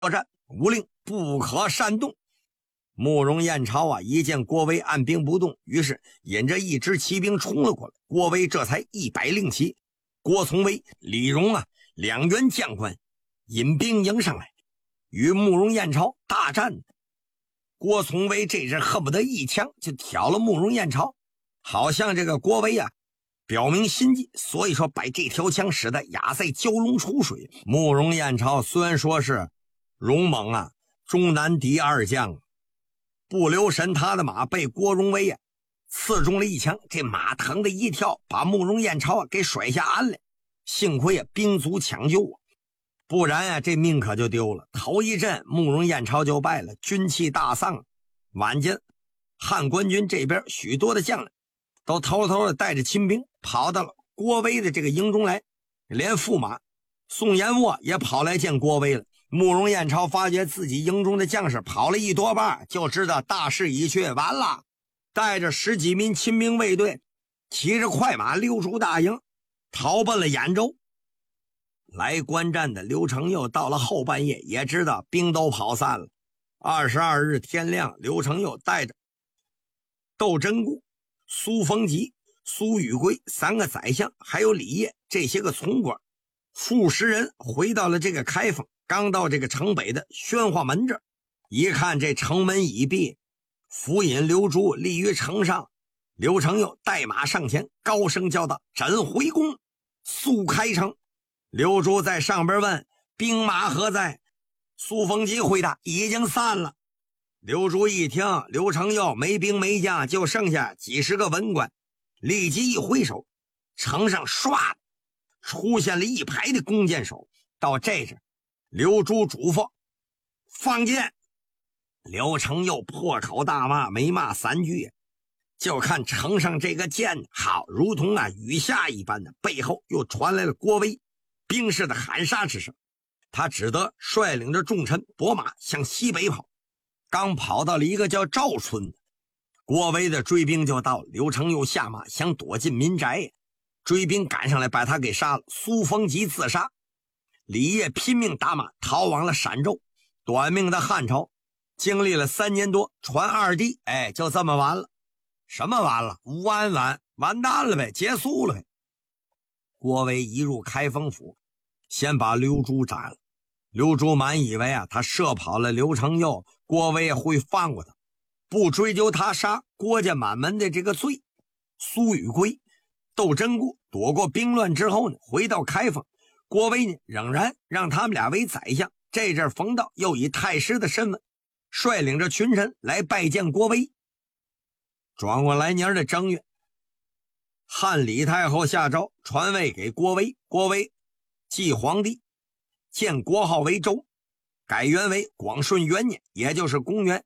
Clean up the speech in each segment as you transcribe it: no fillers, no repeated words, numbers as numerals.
战，无令不可擅动。慕容彦朝啊，一见郭威按兵不动，于是引着一支骑兵冲了过来。郭威这才107，郭从威、李荣啊2员将官引兵迎上来，与慕容彦朝大战。郭从威这阵恨不得一枪就挑了慕容彦朝，好像这个郭威啊表明心迹，所以说把这条枪使得亚塞蛟龙出水。慕容彦朝虽然说是勇猛啊，中南第2将，不留神他的马被郭荣威啊刺中了一枪，这马疼的一跳，把慕容彦朝给甩下鞍来。幸亏啊兵卒抢救啊，不然啊这命可就丢了。头一阵慕容彦朝就败了，军气大丧。晚间汉官军这边许多的将领都偷偷的带着亲兵跑到了郭威的这个营中来，连驸马宋延沃也跑来见郭威了。慕容彦朝发觉自己营中的将士跑了一多半，就知道大势已去，完了，带着10几名亲兵卫队，骑着快马溜出大营，逃奔了兖州。来观战的刘承佑到了后半夜，也知道兵都跑散了。22日天亮，刘承佑带着窦真固、苏逢吉、苏宇圭3个宰相，还有李业这些个从官，数十人回到了这个开封。刚到这个城北的宣化门这儿，一看这城门已闭，府尹刘珠立于城上。刘承佑带马上前，高声叫道：“朕回宫，速开城。”刘珠在上边问：“兵马何在？”苏逢吉回答：“已经散了。”刘珠一听刘承佑没兵没将，就剩下几十个文官，立即一挥手，城上唰出现了一排的弓箭手。到这时，刘珠嘱咐：“放箭！”刘承佑破口大骂，没骂3句，就看城上这个箭好如同雨下一般的，背后又传来了郭威兵士的喊杀之声。他只得率领着重臣拨马向西北跑。刚跑到了一个叫赵村的，郭威的追兵就到了。刘承佑下马想躲进民宅，追兵赶上来把他给杀了。苏逢吉自杀，李业拼命打马逃往了陕州。短命的汉朝经历了3年多，传2帝，就这么完了。什么完了？完蛋了呗，结束了呗。郭威一入开封府，先把刘珠斩了。刘珠满以为他射跑了刘承佑，郭威会放过他，不追究他杀郭家满门的这个罪。苏宇圭、窦真固躲过兵乱之后呢，回到开封。郭威呢，仍然让他们俩为宰相。这阵冯道又以太师的身份，率领着群臣来拜见郭威。转过来年的正月，汉李太后下诏传位给郭威，郭威继皇帝，建国号为周，改元为广顺元年，也就是公元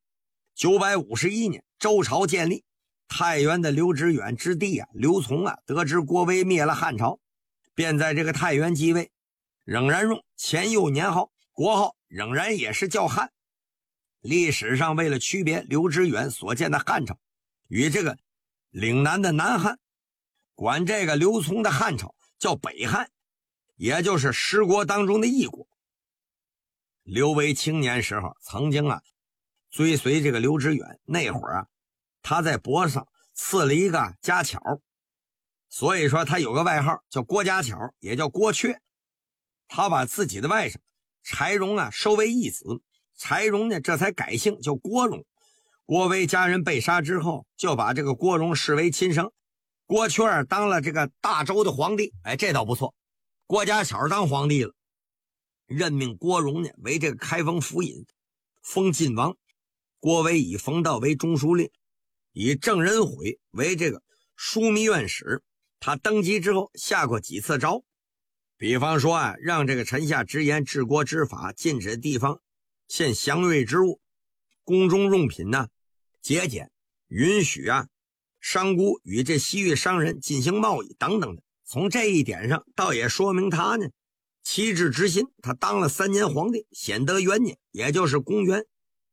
951年，周朝建立。太原的刘知远之弟刘琮得知郭威灭了汉朝，便在这个太原继位，仍然用前右年号，国号仍然也是叫汉。历史上为了区别刘知远所建的汉朝与这个岭南的南汉，管这个刘琮的汉朝叫北汉，也就是十国当中的一国。刘维青年时候曾经追随这个刘知远，那会儿他在脖子上刺了一个家巧，所以说他有个外号叫郭家巧，也叫郭雀。他把自己的外甥柴荣收为义子，柴荣呢这才改姓叫郭荣。郭威家人被杀之后，就把这个郭荣视为亲生。郭雀当了这个大周的皇帝，这倒不错。郭家巧当皇帝了，任命郭荣呢为这个开封府尹，封晋王。郭威以冯道为中书令，以郑仁悔为这个枢密院使。他登基之后下过几次诏，比方说让这个臣下直言治国之法，禁止地方献祥瑞之物，宫中用品节俭，允许商贾与这西域商人进行贸易等等的。从这一点上倒也说明他呢旗帜之心。他当了3年皇帝，显德元年，也就是公元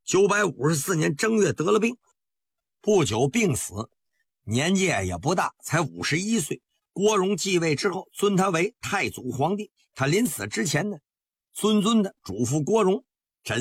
954年正月得了病，不久病死，年纪也不大，才51岁。郭荣继位之后，尊他为太祖皇帝。他临死之前呢，谆谆的嘱咐郭荣